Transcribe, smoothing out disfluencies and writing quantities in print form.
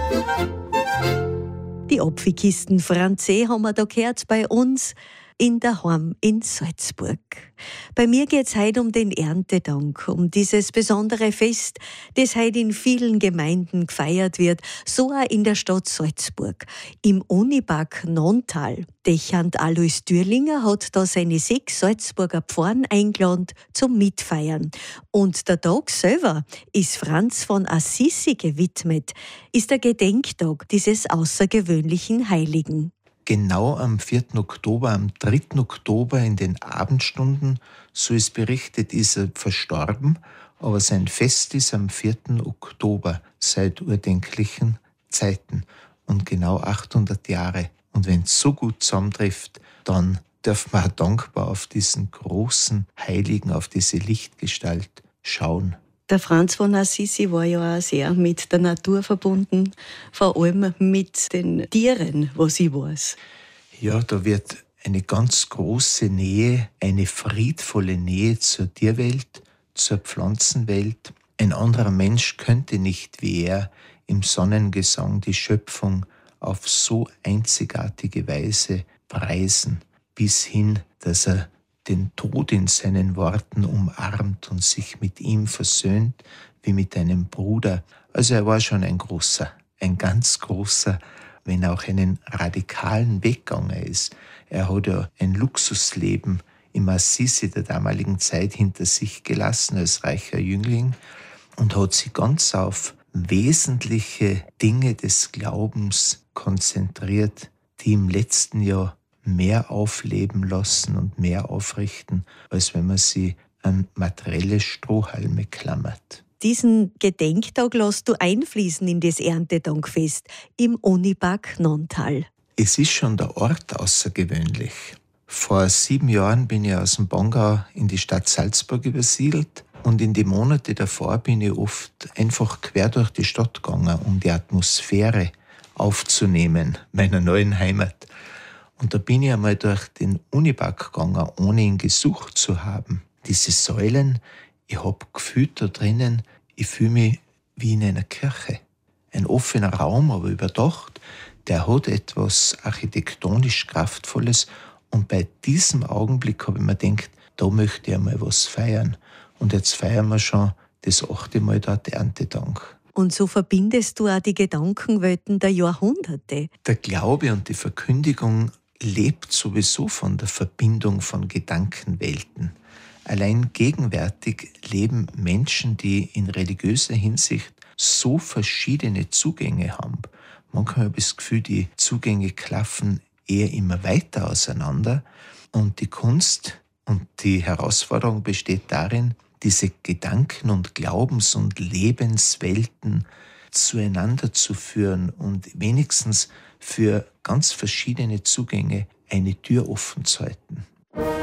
Die Apfelkisten Franzé haben wir da gehört bei uns in der Heim in Salzburg. Bei mir geht's heute um den Erntedank, um dieses besondere Fest, das heute in vielen Gemeinden gefeiert wird, so auch in der Stadt Salzburg. Im Unipark Nonntal. Dechant Alois Dürlinger hat da seine 6 Salzburger Pfarren eingeladen zum Mitfeiern. Und der Tag selber ist Franz von Assisi gewidmet, ist der Gedenktag dieses außergewöhnlichen Heiligen. Genau am 4. Oktober, am 3. Oktober in den Abendstunden, so ist berichtet, ist er verstorben, aber sein Fest ist am 4. Oktober seit urdenklichen Zeiten und genau 800 Jahre. Und wenn es so gut zusammentrifft, dann darf man auch dankbar auf diesen großen Heiligen, auf diese Lichtgestalt schauen. Der Franz von Assisi war ja auch sehr mit der Natur verbunden, vor allem mit den Tieren, was ich weiß. Ja, da wird eine ganz große Nähe, eine friedvolle Nähe zur Tierwelt, zur Pflanzenwelt. Ein anderer Mensch könnte nicht wie er im Sonnengesang die Schöpfung auf so einzigartige Weise preisen, bis hin, dass er den Tod in seinen Worten umarmt und sich mit ihm versöhnt, wie mit einem Bruder. Also er war schon ein großer, ein ganz großer, wenn auch einen radikalen Wegganger ist. Er hat ja ein Luxusleben im Assisi der damaligen Zeit hinter sich gelassen als reicher Jüngling und hat sich ganz auf wesentliche Dinge des Glaubens konzentriert, die im letzten Jahr mehr aufleben lassen und mehr aufrichten, als wenn man sie an materielle Strohhalme klammert. Diesen Gedenktag lässt du einfließen in das Erntedankfest im Unipark Nonntal. Es ist schon der Ort außergewöhnlich. Vor 7 Jahren bin ich aus dem Bongau in die Stadt Salzburg übersiedelt und in die Monate davor bin ich oft einfach quer durch die Stadt gegangen, um die Atmosphäre aufzunehmen, meiner neuen Heimat. Und da bin ich einmal durch den Unipark gegangen, ohne ihn gesucht zu haben. Diese Säulen, ich habe gefühlt da drinnen, ich fühle mich wie in einer Kirche. Ein offener Raum, aber überdacht, der hat etwas architektonisch Kraftvolles. Und bei diesem Augenblick habe ich mir gedacht, da möchte ich einmal was feiern. Und jetzt feiern wir schon das 8. Mal dort Erntedank. Und so verbindest du auch die Gedankenwelten der Jahrhunderte. Der Glaube und die Verkündigung lebt sowieso von der Verbindung von Gedankenwelten. Allein gegenwärtig leben Menschen, die in religiöser Hinsicht so verschiedene Zugänge haben. Manchmal habe ich das Gefühl, die Zugänge klaffen eher immer weiter auseinander. Und die Kunst und die Herausforderung besteht darin, diese Gedanken- und Glaubens- und Lebenswelten zueinander zu führen und wenigstens für ganz verschiedene Zugänge eine Tür offen zu halten.